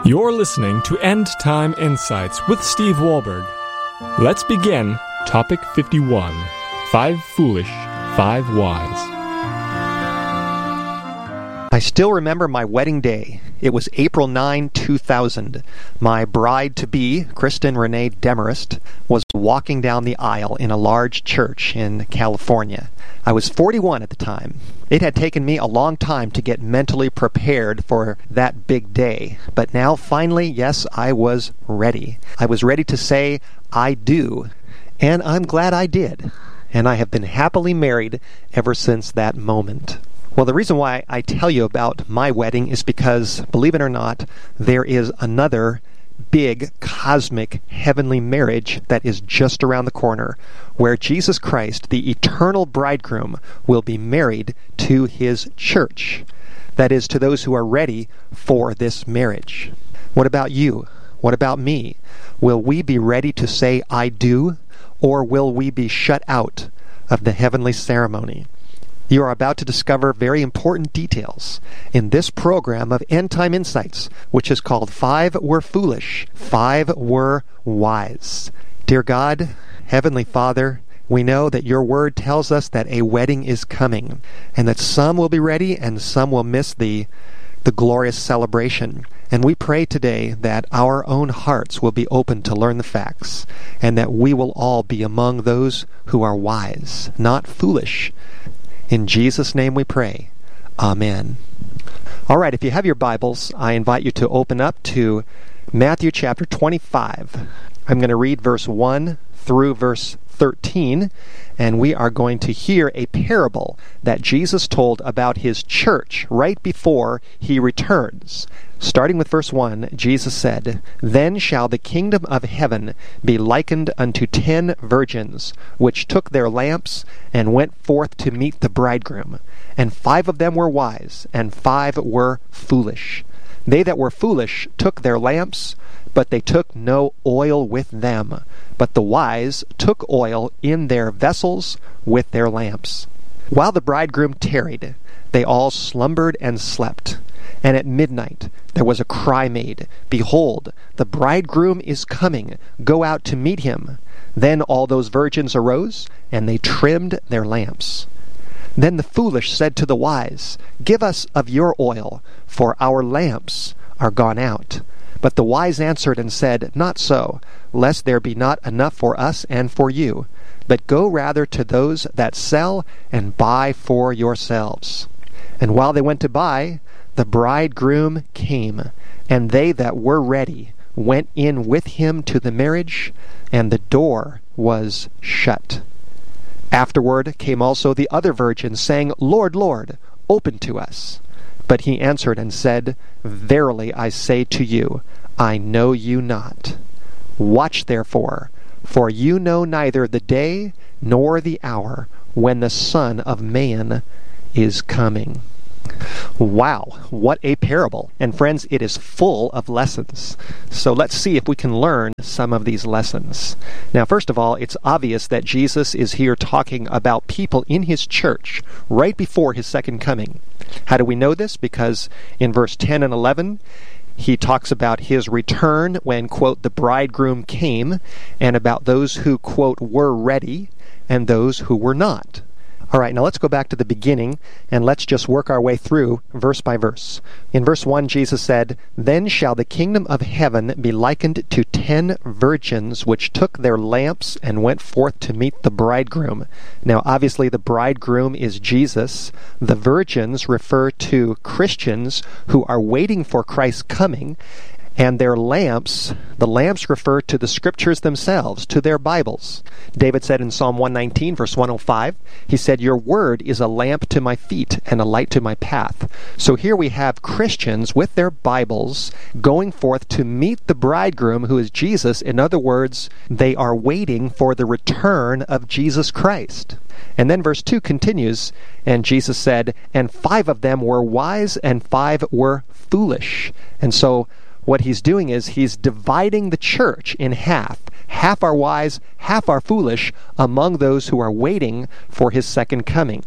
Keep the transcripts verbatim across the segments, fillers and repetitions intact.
You're listening to End Time Insights with Steve Wahlberg. Let's begin Topic fifty-one, Five Foolish, Five Wise. I still remember my wedding day. It was April ninth, two thousand. My bride-to-be, Kristen Renee Demarest, was walking down the aisle in a large church in California. I was forty-one at the time. It had taken me a long time to get mentally prepared for that big day. But now, finally, yes, I was ready. I was ready to say, I do. And I'm glad I did. And I have been happily married ever since that moment. Well, the reason why I tell you about my wedding is because, believe it or not, there is another big, cosmic, heavenly marriage that is just around the corner, where Jesus Christ, the eternal bridegroom, will be married to his church. That is, to those who are ready for this marriage. What about you? What about me? Will we be ready to say, I do, or will we be shut out of the heavenly ceremony? You are about to discover very important details in this program of End Time Insights, which is called Five Were Foolish, Five Were Wise. Dear God, Heavenly Father, we know that your word tells us that a wedding is coming, and that some will be ready and some will miss the, the glorious celebration. And we pray today that our own hearts will be open to learn the facts, and that we will all be among those who are wise, not foolish. In Jesus' name we pray. Amen. All right, if you have your Bibles, I invite you to open up to Matthew chapter twenty-five. I'm going to read verse one through verse thirteen, and we are going to hear a parable that Jesus told about his church right before he returns. Starting with verse one, Jesus said, Then shall the kingdom of heaven be likened unto ten virgins, which took their lamps and went forth to meet the bridegroom. And five of them were wise, and five were foolish. They that were foolish took their lamps, but they took no oil with them. But the wise took oil in their vessels with their lamps. While the bridegroom tarried, they all slumbered and slept. And at midnight there was a cry made, Behold, the bridegroom is coming, go out to meet him. Then all those virgins arose, and they trimmed their lamps. Then the foolish said to the wise, Give us of your oil, for our lamps are gone out. But the wise answered and said, Not so, lest there be not enough for us and for you. But go rather to those that sell, and buy for yourselves. And while they went to buy, the bridegroom came, and they that were ready went in with him to the marriage, and the door was shut. Afterward came also the other virgins, saying, Lord, Lord, open to us. But he answered and said, Verily I say to you, I know you not. Watch therefore, for you know neither the day nor the hour when the Son of Man is coming. Wow, what a parable. And friends, it is full of lessons. So let's see if we can learn some of these lessons. Now, first of all, it's obvious that Jesus is here talking about people in his church right before his second coming. How do we know this? Because in verse ten and eleven, he talks about his return when, quote, the bridegroom came, and about those who, quote, were ready, and those who were not. All right, now let's go back to the beginning, and let's just work our way through verse by verse. In verse one, Jesus said, Then shall the kingdom of heaven be likened to ten virgins, which took their lamps and went forth to meet the bridegroom. Now, obviously, the bridegroom is Jesus. The virgins refer to Christians who are waiting for Christ's coming. And their lamps, the lamps refer to the scriptures themselves, to their Bibles. David said in Psalm one nineteen, verse one oh five, he said, Your word is a lamp to my feet and a light to my path. So here we have Christians with their Bibles going forth to meet the bridegroom, who is Jesus. In other words, they are waiting for the return of Jesus Christ. And then verse two continues, and Jesus said, And five of them were wise, and five were foolish. And so what he's doing is he's dividing the church in half. Half are wise, half are foolish, among those who are waiting for his second coming.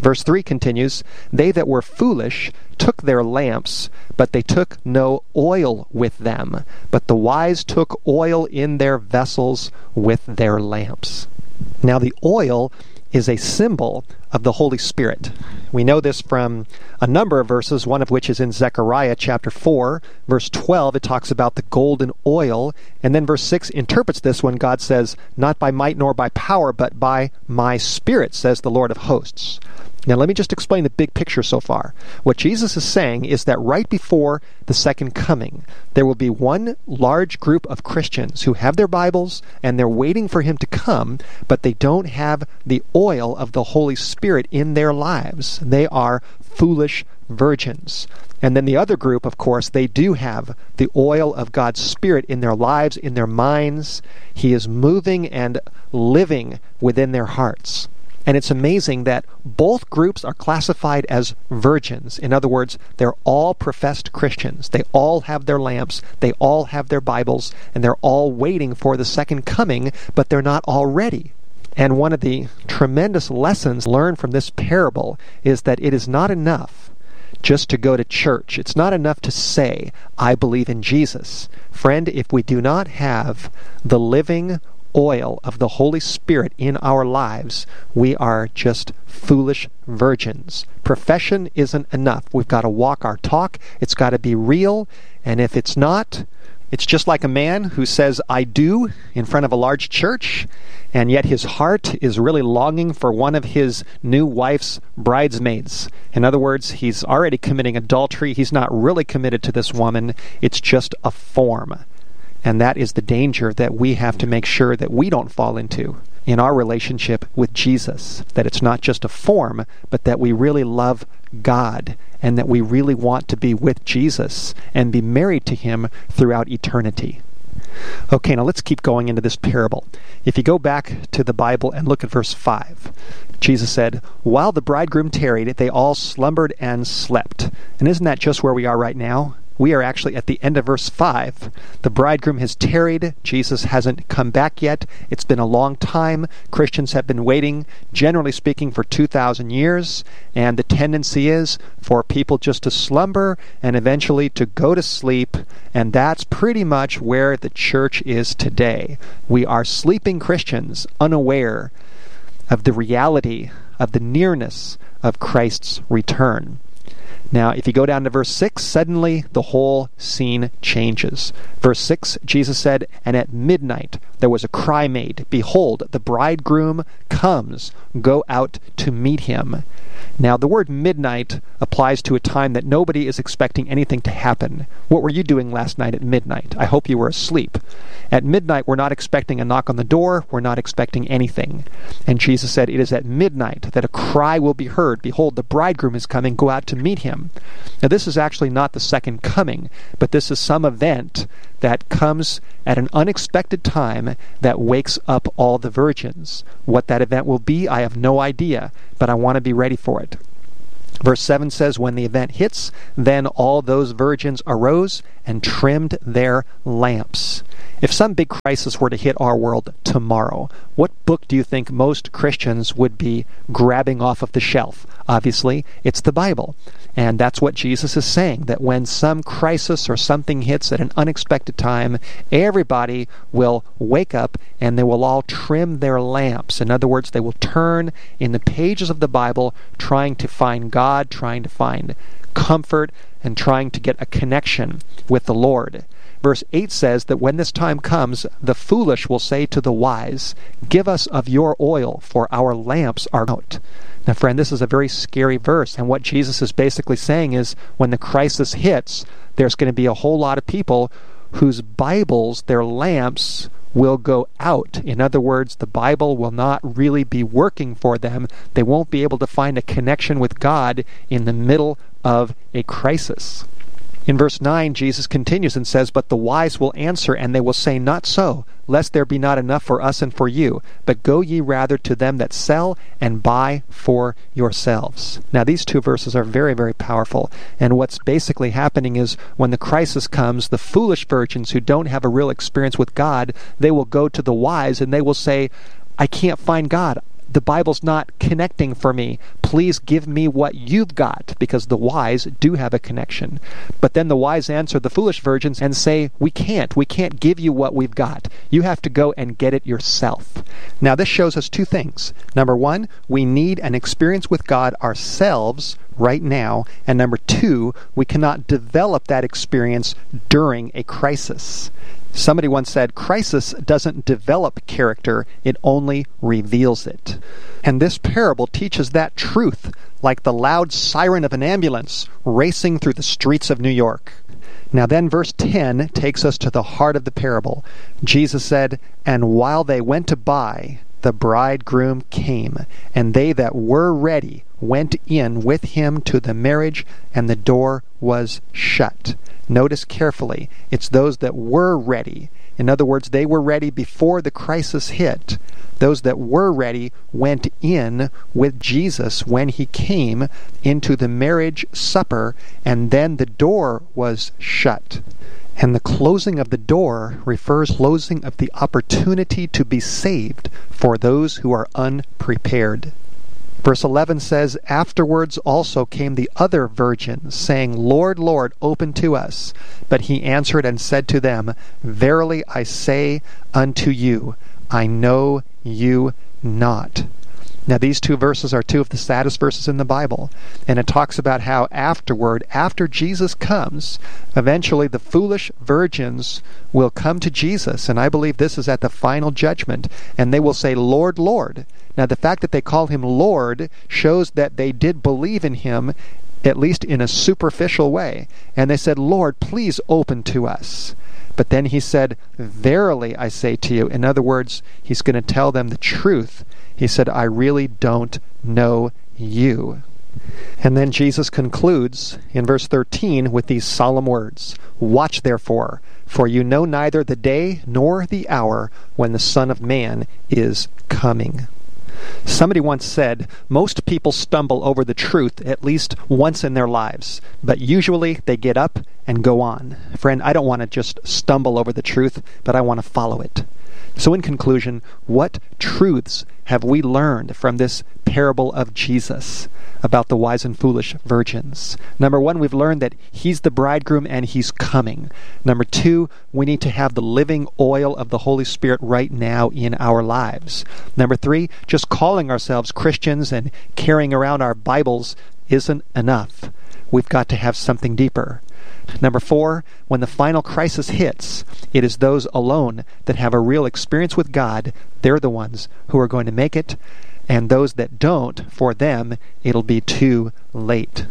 Verse three continues, "They that were foolish took their lamps, but they took no oil with them. But the wise took oil in their vessels with their lamps." Now the oil is a symbol of the Holy Spirit. We know this from a number of verses, one of which is in Zechariah chapter four, verse twelve. It talks about the golden oil, and then verse six interprets this when God says, "Not by might nor by power, but by my Spirit, says the Lord of hosts." Now let me just explain the big picture so far. What Jesus is saying is that right before the second coming, there will be one large group of Christians who have their Bibles and they're waiting for him to come, but they don't have the oil of the Holy Spirit in their lives. They are foolish virgins. And then the other group, of course, they do have the oil of God's Spirit in their lives, in their minds. He is moving and living within their hearts. And it's amazing that both groups are classified as virgins. In other words, they're all professed Christians. They all have their lamps, they all have their Bibles, and they're all waiting for the second coming, but they're not all ready. And one of the tremendous lessons learned from this parable is that it is not enough just to go to church. It's not enough to say, "I believe in Jesus." Friend, if we do not have the living oil of the Holy Spirit in our lives, we are just foolish virgins. Profession isn't enough. We've got to walk our talk. It's got to be real. And if it's not, it's just like a man who says, "I do," in front of a large church, and yet his heart is really longing for one of his new wife's bridesmaids. In other words, he's already committing adultery. He's not really committed to this woman. It's just a form. And that is the danger that we have to make sure that we don't fall into in our relationship with Jesus. That it's not just a form, but that we really love God and that we really want to be with Jesus and be married to him throughout eternity. Okay, now let's keep going into this parable. If you go back to the Bible and look at verse five, Jesus said, "While the bridegroom tarried, they all slumbered and slept." And isn't that just where we are right now? We are actually at the end of verse five. The bridegroom has tarried. Jesus hasn't come back yet. It's been a long time. Christians have been waiting, generally speaking, for two thousand years. And the tendency is for people just to slumber and eventually to go to sleep. And that's pretty much where the church is today. We are sleeping Christians, unaware of the reality of the nearness of Christ's return. Now, if you go down to verse six, suddenly the whole scene changes. Verse six, Jesus said, "And at midnight there was a cry made, Behold, the bridegroom comes, go out to meet him." Now, the word midnight applies to a time that nobody is expecting anything to happen. What were you doing last night at midnight? I hope you were asleep. At midnight, we're not expecting a knock on the door. We're not expecting anything. And Jesus said, "It is at midnight that a cry will be heard. Behold, the bridegroom is coming. Go out to meet him." Now, this is actually not the second coming, but this is some event that comes at an unexpected time that wakes up all the virgins. What that event will be, I have no idea, but I want to be ready for it. Verse seven says, "When the event hits, then all those virgins arose and trimmed their lamps." If some big crisis were to hit our world tomorrow, what book do you think most Christians would be grabbing off of the shelf? Obviously, it's the Bible. And that's what Jesus is saying, that when some crisis or something hits at an unexpected time, everybody will wake up and they will all trim their lamps. In other words, they will turn in the pages of the Bible trying to find God, trying to find comfort, and trying to get a connection with the Lord. Verse eight says that when this time comes, the foolish will say to the wise, "Give us of your oil, for our lamps are out." Now, friend, this is a very scary verse, and what Jesus is basically saying is when the crisis hits, there's going to be a whole lot of people whose Bibles, their lamps, will go out. In other words, the Bible will not really be working for them. They won't be able to find a connection with God in the middle of a crisis. In verse nine, Jesus continues and says, "But the wise will answer, and they will say, Not so, lest there be not enough for us and for you. But go ye rather to them that sell, and buy for yourselves." Now, these two verses are very, very powerful. And what's basically happening is when the crisis comes, the foolish virgins who don't have a real experience with God, they will go to the wise, and they will say, "I can't find God. the Bible's not connecting for me. Please give me what you've got, because the wise do have a connection. But then the wise answer the foolish virgins and say, we can't. We can't give you what we've got. You have to go and get it yourself. Now, this shows us two things. Number one, we need an experience with God ourselves right now. And number two, we cannot develop that experience during a crisis. Somebody once said, crisis doesn't develop character, it only reveals it. And this parable teaches that truth like the loud siren of an ambulance racing through the streets of New York. Now then, verse ten takes us to the heart of the parable. Jesus said, "And while they went to buy, the bridegroom came, and they that were ready went in with him to the marriage, and the door was shut." Notice carefully, it's those that were ready. In other words, they were ready before the crisis hit. Those that were ready went in with Jesus when he came into the marriage supper, and then the door was shut. And the closing of the door refers to closing of the opportunity to be saved for those who are unprepared. Verse eleven says, "Afterwards also came the other virgins, saying, Lord, Lord, open to us. But he answered and said to them, Verily I say unto you, I know you not." Now these two verses are two of the saddest verses in the Bible. And it talks about how afterward, after Jesus comes, eventually the foolish virgins will come to Jesus. And I believe this is at the final judgment. And they will say, Lord, Lord. Now the fact that they call him Lord shows that they did believe in him, at least in a superficial way. And they said, Lord, please open to us. But then he said, Verily I say to you. In other words, he's going to tell them the truth. He said, I really don't know you. And then Jesus concludes in verse thirteen with these solemn words, Watch therefore, for you know neither the day nor the hour when the Son of Man is coming. Somebody once said, most people stumble over the truth at least once in their lives, but usually they get up and go on. Friend, I don't want to just stumble over the truth, but I want to follow it. So in conclusion, what truths have we learned from this parable of Jesus about the wise and foolish virgins? Number one, we've learned that he's the bridegroom and he's coming. Number two, we need to have the living oil of the Holy Spirit right now in our lives. Number three, just calling ourselves Christians and carrying around our Bibles isn't enough. We've got to have something deeper. Number four, when the final crisis hits, it is those alone that have a real experience with God. They're the ones who are going to make it. And those that don't, for them, it'll be too late.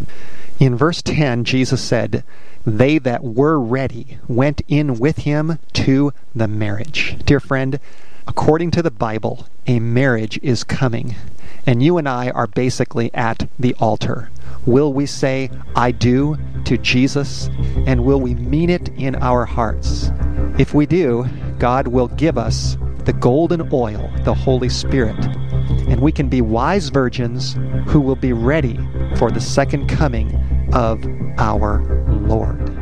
In verse ten, Jesus said, They that were ready went in with him to the marriage. Dear friend, according to the Bible, a marriage is coming. And you and I are basically at the altar. Will we say, I do, to Jesus? And will we mean it in our hearts? If we do, God will give us the golden oil, the Holy Spirit. And we can be wise virgins who will be ready for the second coming of our Lord.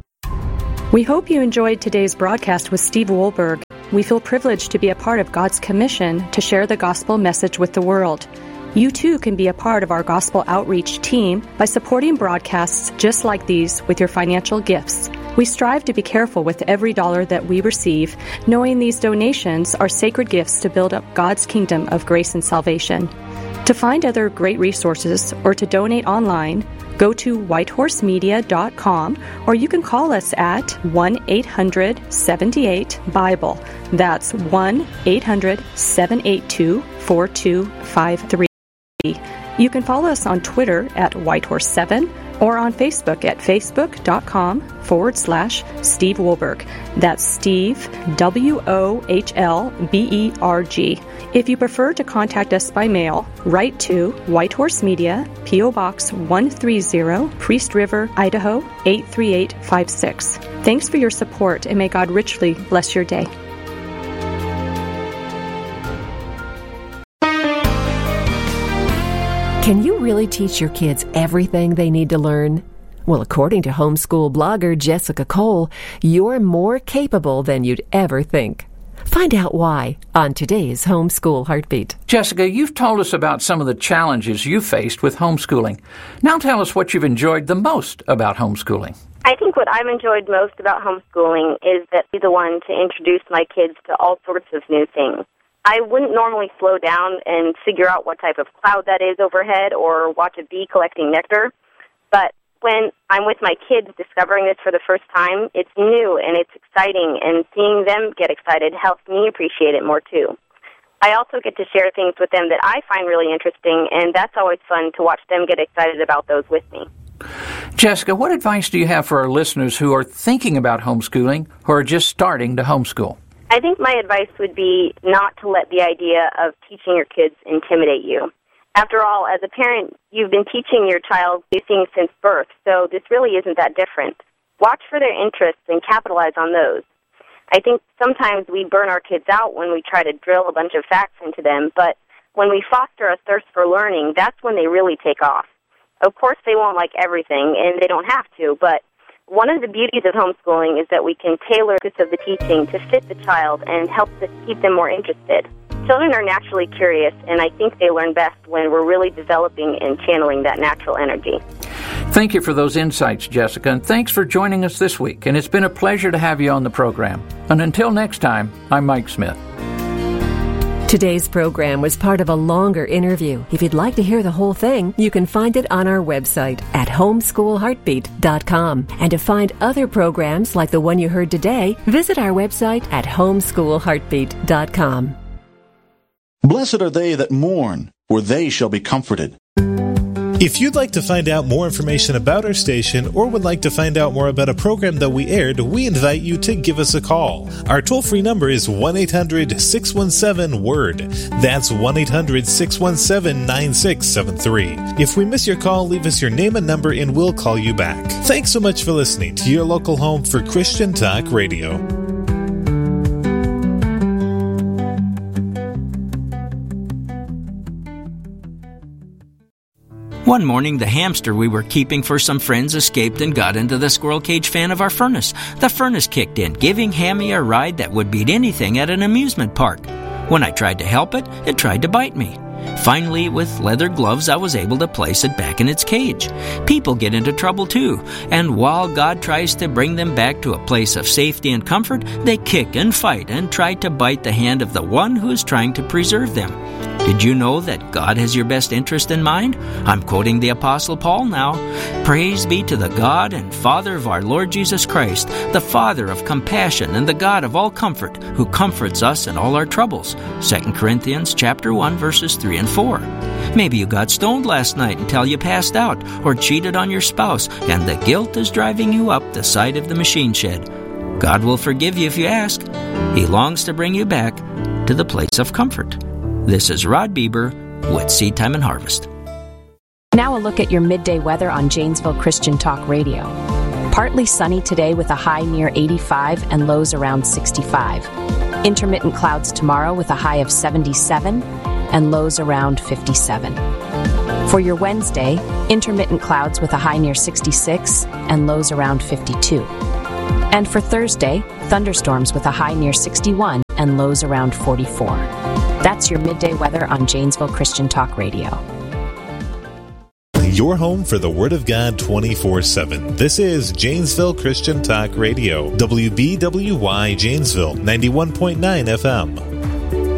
We hope you enjoyed today's broadcast with Steve Wohlberg. We feel privileged to be a part of God's commission to share the gospel message with the world. You too can be a part of our gospel outreach team by supporting broadcasts just like these with your financial gifts. We strive to be careful with every dollar that we receive, knowing these donations are sacred gifts to build up God's kingdom of grace and salvation. To find other great resources or to donate online, go to whitehorse media dot com, or you can call us at one eight hundred seven eight Bible. That's one eight hundred seven eight two four two five three. You can follow us on Twitter at whitehorse seven or on Facebook at facebook.com forward slash Steve Wohlberg. That's Steve, W O H L B E R G. If you prefer to contact us by mail, write to Whitehorse Media, P O Box one thirty, Priest River, Idaho eight three eight five six. Thanks for your support, and may God richly bless your day. Can you really teach your kids everything they need to learn? Well, according to homeschool blogger Jessica Cole, you're more capable than you'd ever think. Find out why on today's Homeschool Heartbeat. Jessica, you've told us about some of the challenges you faced with homeschooling. Now tell us what you've enjoyed the most about homeschooling. I think what I've enjoyed most about homeschooling is that I'm the one to introduce my kids to all sorts of new things. I wouldn't normally slow down and figure out what type of cloud that is overhead or watch a bee collecting nectar, but when I'm with my kids discovering this for the first time, it's new and it's exciting, and seeing them get excited helps me appreciate it more too. I also get to share things with them that I find really interesting, and that's always fun to watch them get excited about those with me. Jessica, what advice do you have for our listeners who are thinking about homeschooling or are just starting to homeschool? I think my advice would be not to let the idea of teaching your kids intimidate you. After all, as a parent, you've been teaching your child new things since birth, so this really isn't that different. Watch for their interests and capitalize on those. I think sometimes we burn our kids out when we try to drill a bunch of facts into them, but when we foster a thirst for learning, that's when they really take off. Of course, they won't like everything, and they don't have to, but one of the beauties of homeschooling is that we can tailor the focus of the teaching to fit the child and help to keep them more interested. Children are naturally curious, and I think they learn best when we're really developing and channeling that natural energy. Thank you for those insights, Jessica, and thanks for joining us this week. And it's been a pleasure to have you on the program. And until next time, I'm Mike Smith. Today's program was part of a longer interview. If you'd like to hear the whole thing, you can find it on our website at homeschool heartbeat dot com. And to find other programs like the one you heard today, visit our website at homeschool heartbeat dot com. Blessed are they that mourn, for they shall be comforted. If you'd like to find out more information about our station or would like to find out more about a program that we aired, we invite you to give us a call. Our toll-free number is one eight hundred six one seven word. That's one eight hundred six one seven nine six seven three. If we miss your call, leave us your name and number and we'll call you back. Thanks so much for listening to your local home for Christian Talk Radio. One morning, the hamster we were keeping for some friends escaped and got into the squirrel cage fan of our furnace. The furnace kicked in, giving Hammy a ride that would beat anything at an amusement park. When I tried to help it, it tried to bite me. Finally, with leather gloves, I was able to place it back in its cage. People get into trouble too, and while God tries to bring them back to a place of safety and comfort, they kick and fight and try to bite the hand of the one who is trying to preserve them. Did you know that God has your best interest in mind? I'm quoting the Apostle Paul now. Praise be to the God and Father of our Lord Jesus Christ, the Father of compassion and the God of all comfort, who comforts us in all our troubles. Second Corinthians chapter one, verses three and four. Maybe you got stoned last night until you passed out, or cheated on your spouse, and the guilt is driving you up the side of the machine shed. God will forgive you if you ask. He longs to bring you back to the place of comfort. This is Rod Bieber with Seed Time and Harvest. Now a look at your midday weather on Janesville Christian Talk Radio. Partly sunny today with a high near eighty-five and lows around sixty-five. Intermittent clouds tomorrow with a high of seventy-seven and lows around fifty-seven. For your Wednesday, intermittent clouds with a high near sixty-six and lows around fifty-two. And for Thursday, thunderstorms with a high near sixty-one and lows around forty-four. That's your midday weather on Janesville Christian Talk Radio. Your home for the Word of God twenty-four seven. This is Janesville Christian Talk Radio. W B W Y Janesville, ninety-one point nine F M.